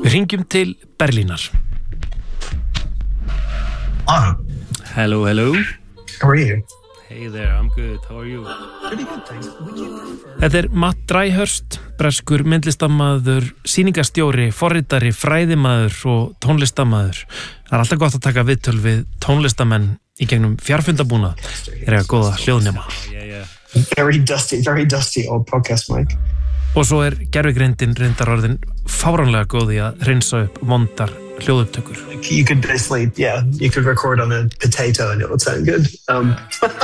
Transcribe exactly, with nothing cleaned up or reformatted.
Við hringjum til Berlínar. Oh. Hello, hello. How are you? Hey there, I'm good. How are you? Pretty good, thanks. Would you prefer... Þetta er Matt Dryhurst, breskur myndlistarmaður, sýningastjóri, forritari, fræðimaður og tónlistarmaður. Það er alltaf gott að taka viðtöl við tónlistamenn í gegnum fjarfundabúnað. Þeir eiga góða hljóðnema. Yeah, yeah. Very dusty, very dusty old podcast mic. Og svo er gervigreindin reyndar orðin fáránlega góð í að hreinsa upp vondar hljóðupptökur. You could basically, yeah, you could record on a potato and it would sound good. Um,